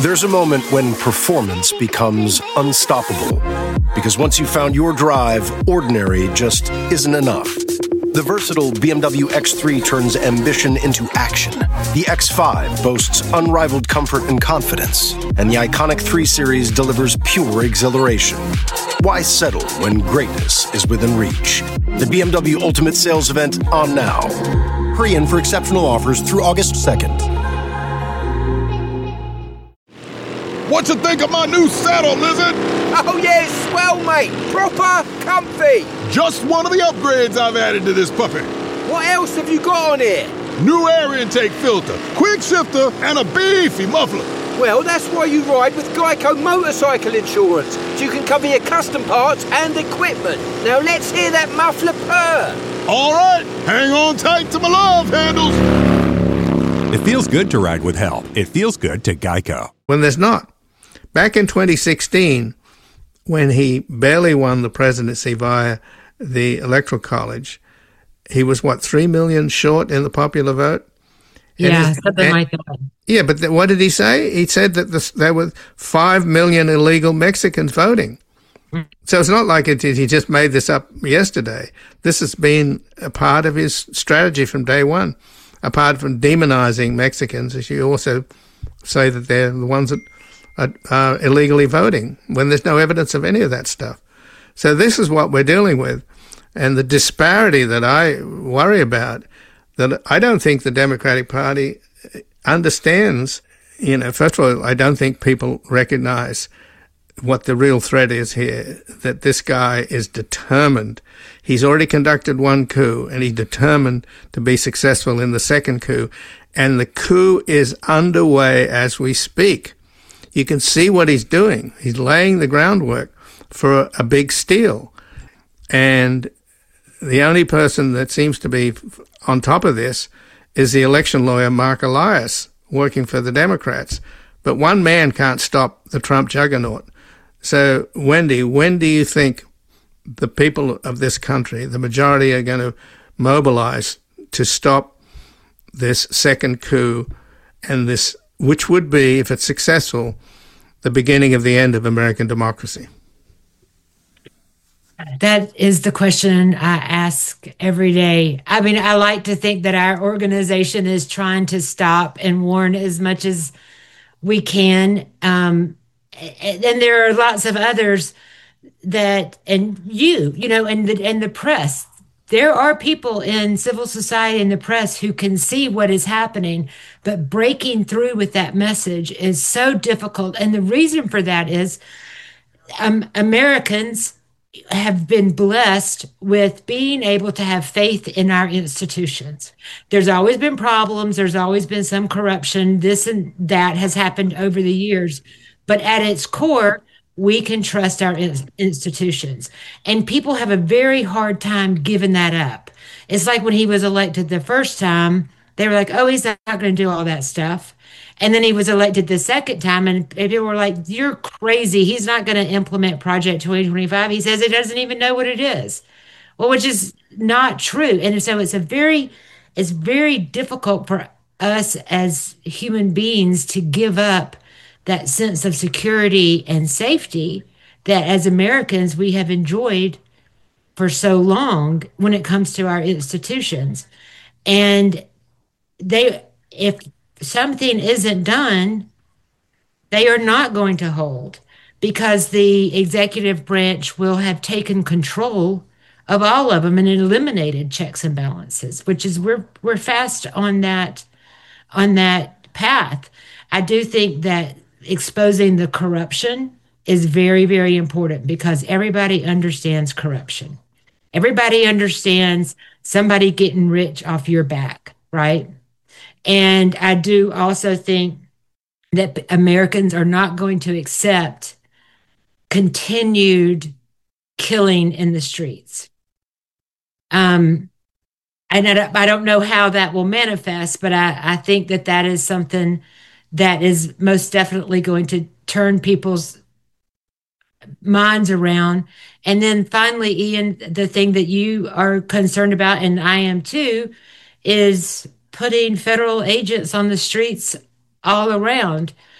There's a moment when performance becomes unstoppable. Because once you've found your drive, ordinary just isn't enough. The versatile BMW X3 turns ambition into action. The X5 boasts unrivaled comfort and confidence. And the iconic 3 Series delivers pure exhilaration. Why settle when greatness is within reach? The BMW Ultimate Sales Event on now. Hurry in for exceptional offers through August 2nd. What you think of my new saddle, Lizard? Oh yeah, it's swell, mate. Proper comfy. Just one of the upgrades I've added to this puppy. What else have you got on here? New air intake filter, quick shifter, and a beefy muffler. Well, that's why you ride with Geico Motorcycle Insurance, so you can cover your custom parts and equipment. Now let's hear that muffler purr. All right, hang on tight to my love handles. It feels good to ride with help. It feels good to Geico. When there's not. Back in 2016, when he barely won the presidency via the Electoral College, he was, 3 million short in the popular vote? Yeah, something like that. Yeah, but what did he say? He said that there were 5 million illegal Mexicans voting. So it's not like he just made this up yesterday. This has been a part of his strategy from day one. Apart from demonizing Mexicans, as you also say that they're the ones that are illegally voting when there's no evidence of any of that stuff. So this is what we're dealing with. And the disparity that I worry about, that I don't think the Democratic Party understands. First of all, I don't think people recognize what the real threat is here, that this guy is determined. He's already conducted one coup, and he's determined to be successful in the second coup. And the coup is underway as we speak. You can see what he's doing. He's laying the groundwork for a big steal. And the only person that seems to be on top of this is the election lawyer, Mark Elias, working for the Democrats. But one man can't stop the Trump juggernaut. So, Wendy, when do you think the people of this country, the majority, are going to mobilize to stop this second coup and this, which would be, if it's successful, the beginning of the end of American democracy? That is the question I ask every day. I mean, I like to think that our organization is trying to stop and warn as much as we can. And there are lots of others that, and and the press. There are people in civil society and the press who can see what is happening, but breaking through with that message is so difficult. And the reason for that is Americans have been blessed with being able to have faith in our institutions. There's always been problems. There's always been some corruption. This and that has happened over the years. But at its core, we can trust our institutions. And people have a very hard time giving that up. It's like when he was elected the first time, they were like, oh, he's not going to do all that stuff. And then he was elected the second time, and people were like, you're crazy. He's not going to implement Project 2025. He says he doesn't even know what it is. Well, which is not true. And so it's very difficult for us as human beings to give up that sense of security and safety that as Americans we have enjoyed for so long when it comes to our institutions. And if something isn't done, they are not going to hold, because the executive branch will have taken control of all of them and eliminated checks and balances, which is we're fast on that path. I do think that exposing the corruption is very, very important, because everybody understands corruption. Everybody understands somebody getting rich off your back, right? And I do also think that Americans are not going to accept continued killing in the streets. And I don't know how that will manifest, but I think that is something that is most definitely going to turn people's minds around. And then finally, Ian, the thing that you are concerned about, and I am too, is putting federal agents on the streets all around.